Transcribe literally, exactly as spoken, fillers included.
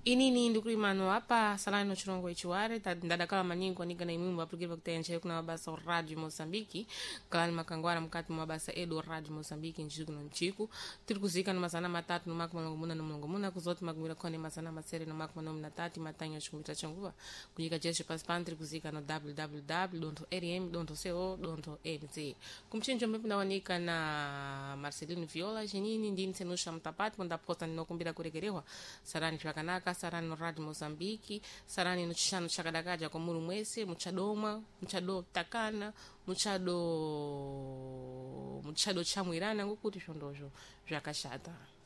inini ndikulimano apa salani no chirongo ichiware ndadakala maningi wanika na imwimbo aplikira pakutenja kuna mabasa radio Mozambique kalani makangwara mkati mwa mabasa edo radio Mozambique nchiku no nchiku tiri kuzika no masana matatu no mako malongo muna no mulongo muna kuzoti makumira kone masana masere no mako mano muna tati matanyo chikumita changuwa kujika jeshe paspan tiri kuzika no w w w dot r m dot co dot n z kumchinjo mpepu na wanika na Marcelino Viola jenini ndini senusha mtapati mwanda posta ninokumbira kuregerewa sarani chakanaka sarani no radio Mozambique sarani no chishano chakadakaja kwa muru mwese muchadoma muchado takana muchado muchado chamwirana ngokuti shondozho zvakashata.